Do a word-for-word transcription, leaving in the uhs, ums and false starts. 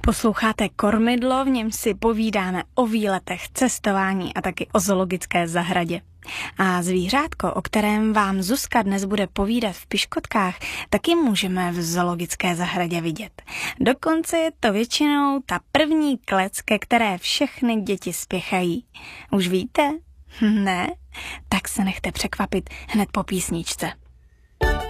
Posloucháte Kormidlo, v něm si povídáme o výletech, cestování a taky o zoologické zahradě. A zvířátko, o kterém vám Zuzka dnes bude povídat v Piškotkách, taky můžeme v zoologické zahradě vidět. Dokonce je to většinou ta první klec, ke které všechny děti spěchají. Už víte? Ne? Tak se nechte překvapit hned po písničce.